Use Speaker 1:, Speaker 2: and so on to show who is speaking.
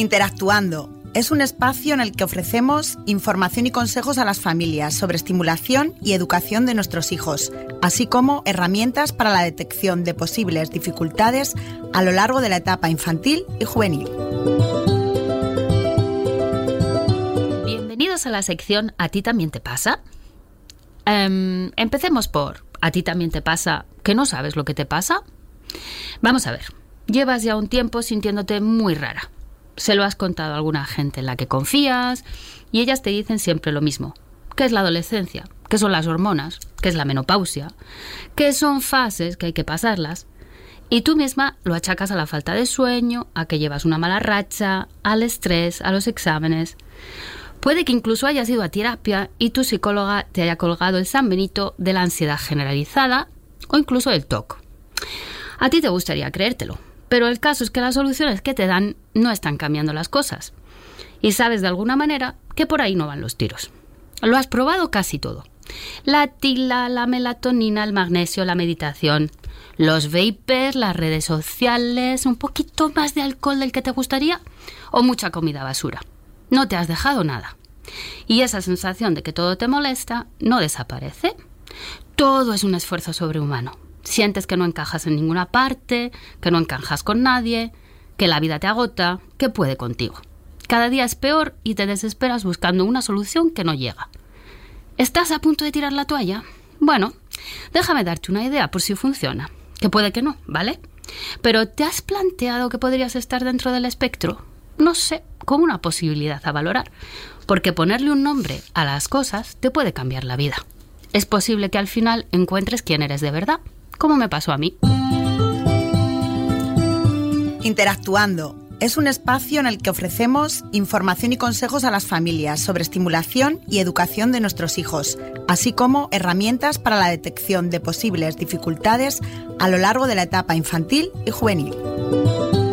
Speaker 1: Interactuando es un espacio en el que ofrecemos información y consejos a las familias sobre estimulación y educación de nuestros hijos, así como herramientas para la detección de posibles dificultades a lo largo de la etapa infantil y juvenil.
Speaker 2: Bienvenidos a la sección ¿A ti también te pasa? Empecemos por ¿a ti también te pasa que no sabes lo que te pasa? Vamos a ver, llevas ya un tiempo sintiéndote muy rara. Se lo has contado a alguna gente en la que confías y ellas te dicen siempre lo mismo. ¿Qué es la adolescencia? ¿Qué son las hormonas? ¿Qué es la menopausia? ¿Qué son fases que hay que pasarlas? Y tú misma lo achacas a la falta de sueño, a que llevas una mala racha, al estrés, a los exámenes. Puede que incluso hayas ido a terapia y tu psicóloga te haya colgado el San Benito de la ansiedad generalizada o incluso el TOC. A ti te gustaría creértelo, pero el caso es que las soluciones que te dan no están cambiando las cosas. Y sabes de alguna manera que por ahí no van los tiros. Lo has probado casi todo. La tila, la melatonina, el magnesio, la meditación, los vapers, las redes sociales, un poquito más de alcohol del que te gustaría o mucha comida basura. No te has dejado nada. Y esa sensación de que todo te molesta no desaparece. Todo es un esfuerzo sobrehumano. Sientes que no encajas en ninguna parte, que no encajas con nadie, que la vida te agota, que puede contigo. Cada día es peor y te desesperas buscando una solución que no llega. ¿Estás a punto de tirar la toalla? Bueno, déjame darte una idea por si funciona. Que puede que no, ¿vale? Pero ¿te has planteado que podrías estar dentro del espectro? No sé, como una posibilidad a valorar. Porque ponerle un nombre a las cosas te puede cambiar la vida. Es posible que al final encuentres quién eres de verdad, como me pasó a mí.
Speaker 1: Interactuando es un espacio en el que ofrecemos información y consejos a las familias sobre estimulación y educación de nuestros hijos, así como herramientas para la detección de posibles dificultades a lo largo de la etapa infantil y juvenil.